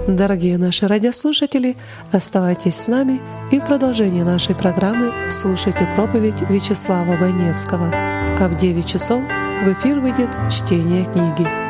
Дорогие наши радиослушатели, оставайтесь с нами и в продолжении нашей программы слушайте проповедь Вячеслава Войнецкого. А в 9 часов в эфир выйдет чтение книги.